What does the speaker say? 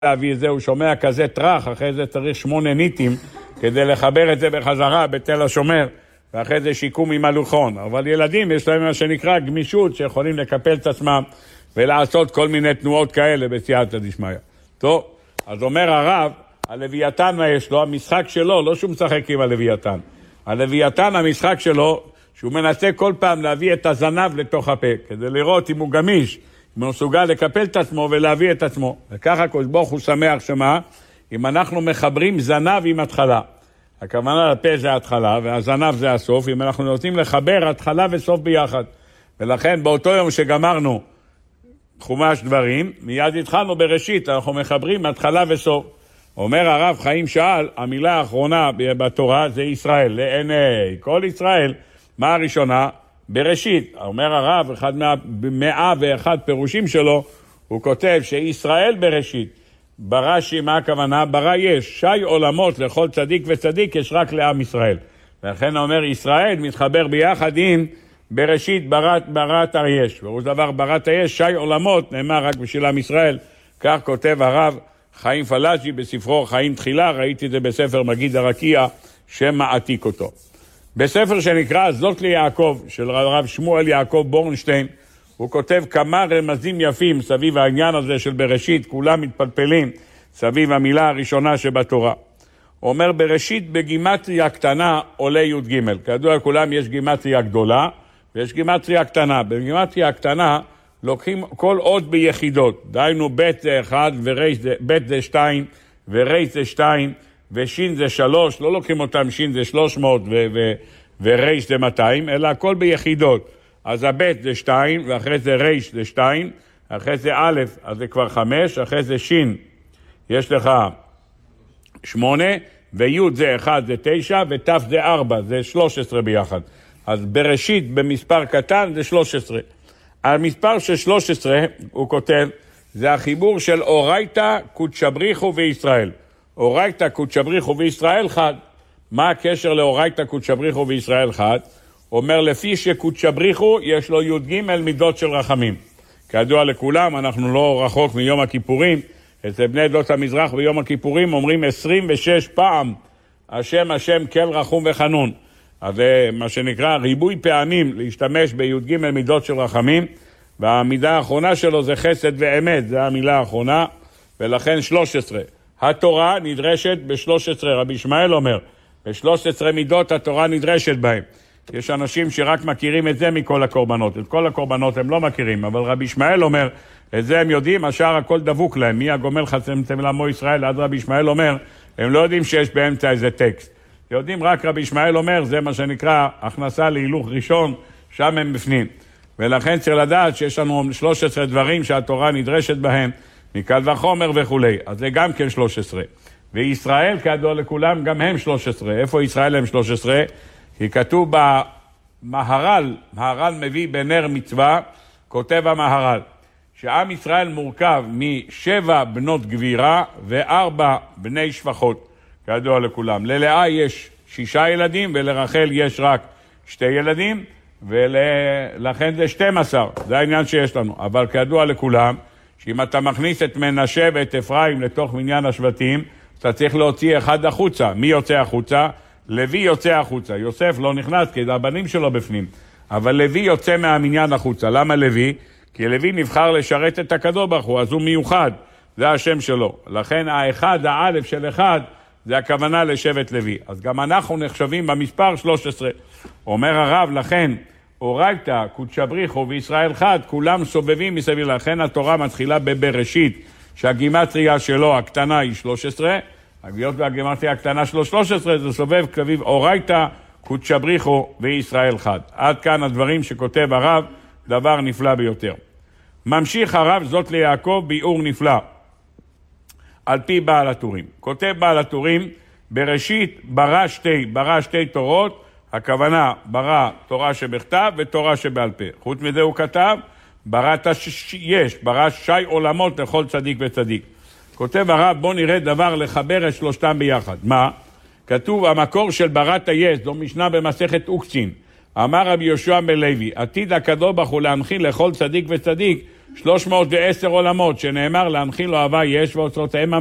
להביא את זה, הוא שומע כזה טרח, אחרי זה צריך 8 ניטים כדי לחבר את זה בחזרה בתל השומר, ואחרי זה שיקום עם הלוחון. אבל ילדים יש להם מה שנקרא גמישות, שיכולים לקפל את עצמם ולעשות כל מיני תנועות כאלה בסייעתא דשמיא. טוב, אז אומר הרב, הלוויתן מה יש לו? המשחק שלו, לא שהוא משחק עם הלוויתן. הלוויתן, המשחק שלו, שהוא מנסה כל פעם להביא את הזנב לתוך הפה, כדי לראות אם הוא גמיש, אם הוא מסוגל לקפל את עצמו ולהביא את עצמו. וככה הקדוש ברוך הוא שמח שמה, אם אנחנו מחברים זנב עם התחלה. הכוונה לפה זה התחלה, והזנב זה הסוף, אם אנחנו נותנים לחבר התחלה וסוף ביחד. ולכן באותו יום שגמרנו חומש דברים, מיד התחלנו בראשית, אנחנו מחברים התחלה וסוף. אומר הרב חיים שאל, המילה האחרונה בתורה זה ישראל, לעיני כל ישראל. מה הראשונה? בראשית. אומר הרב, אחד מה101 פירושים שלו, הוא כותב שישראל בראשית. ברש"י, מה הכוונה? ברא יש. שי עולמות לכל צדיק וצדיק יש רק לעם ישראל. ולכן אומר ישראל מתחבר ביחד עם בראשית בראת היש. וראש דבר בראת היש, שי עולמות, נאמר רק בשביל עם ישראל. כך כותב הרב חיים פלאג'י בספרו חיים תחילה, ראיתי את זה בספר מגיד הרקיע, שמעתיק אותו. בספר שנקרא זאת ליעקב, של הרב שמואל יעקב בורנשטיין, הוא כותב כמה רמזים יפים סביב העניין הזה של בראשית, כולם מתפלפלים סביב המילה הראשונה שבתורה. הוא אומר בראשית בגימטריה קטנה עולה י' ג', כידוע לכולם יש גימטריה גדולה ויש גימטריה קטנה. בגימטריה הקטנה לוקחים כל אות ביחידות, דהיינו ב' זה 1 ב' זה 2 ור' זה 2 ושין זה 3, לא לוקחים אותם, שין זה 300 ור' זה 200, אלא הכל ביחידות. אז הבית זה 2, ואחרי זה ר' זה 2, אחרי זה א', אז זה כבר 5, אחרי זה שין, יש לך 8, וי' זה 1 זה 9, ות' זה 4, זה 13 ביחד. אז בראשית במספר קטן זה 13. המספר של 13, הוא כותב, זה החיבור של אורייתא קודשא בריחו וישראל. אורייתא קודשא בריחו וישראל חד. מה הקשר לאורייתא קודשא בריחו וישראל חד? אומר לפי שקודשא בריחו יש לו י' ג' מידות של רחמים. כידוע לכולם, אנחנו לא רחוק מיום הכיפורים, אצל בני עדות המזרח ביום הכיפורים אומרים 26 פעם השם השם כל רחום וחנון. אז זה מה שנקרא ריבוי פעמים להשתמש בי' ג' מידות של רחמים, והמידה האחרונה שלו זה חסד ואמת, זה המילה האחרונה, ולכן 13. התורה נדרשת ב-13, רבי ישמעאל אומר, ב-13 מידות התורה נדרשת בהם. יש אנשים שרק מכירים את זה מכל הקורבנות, את כל הקורבנות הם לא מכירים, אבל רבי ישמעאל אומר, את זה הם יודעים, השאר הכל דבוק להם, מי הגומל חסמתם לעמו ישראל, עד רבי ישמעאל אומר, הם לא יודעים שיש באמצע איזה טקסט. יודעים רק רבי ישמעאל אומר, זה מה שנקרא הכנסה להילוך ראשון, שם הם בפנים. ולכן צריך לדעת שיש לנו 13 דברים שהתורה נדרשת בהם, מקל וחומר וכו'. אז זה גם כן 13. וישראל כידוע לכולם גם הם 13. איפה ישראל הם 13? כי כתוב במהר"ל, מהר"ל מביא בנר מצווה, כותב המהר"ל, שעם ישראל מורכב מ7 בנות גבירה ו4 בני שפחות, כידוע לכולם. ללאה יש 6 ילדים ולרחל יש רק 2 ילדים, ולכן זה 12, זה העניין שיש לנו. אבל כידוע לכולם, שאם אתה מכניס את מנשה ואת אפרים לתוך מניין השבטים, אתה צריך להוציא אחד החוצה. מי יוצא החוצה? לוי יוצא החוצה. יוסף לא נכנס כי זה הבנים שלו בפנים. אבל לוי יוצא מהמניין החוצה. למה לוי? כי לוי נבחר לשרת את הקדוש ברוך הוא, אז הוא מיוחד. זה השם שלו. לכן האחד, האלף של אחד, זה הכוונה לשבט לוי. אז גם אנחנו נחשבים במספר 13. אומר הרב, לכן, אורייתא קודשא בריחו וישראל חד, כולם סובבים מסביב. לכן התורה מתחילה בבראשית, שהגימטריה שלו הקטנה היא 13, הגיות והגימטריה הקטנה שלו 13, זה סובב סביב אורייתא קודשא בריחו וישראל חד. עד כאן הדברים שכותב הרב, דבר נפלא ביותר. ממשיך הרב זאת ליעקב ביאור נפלא, על פי בעל הטורים. כותב בעל הטורים, בראשית ברא שתי תורות, הכוונה ברא תורה שבכתב ותורה שבעל פה. חוץ מזה הוא כתב, ברא שי עולמות לכל צדיק וצדיק. כותב הרב, בוא נראה דבר לחבר את שלושתם ביחד. מה? כתוב, המקור של בראת היש, זו משנה במסכת אוקצין. אמר רבי יהושע בן לוי, עתיד הקדוש ברוך הוא להנחיל לכל צדיק וצדיק 310 עולמות, שנאמר להנחיל אוהבה יש ואוצרותיהם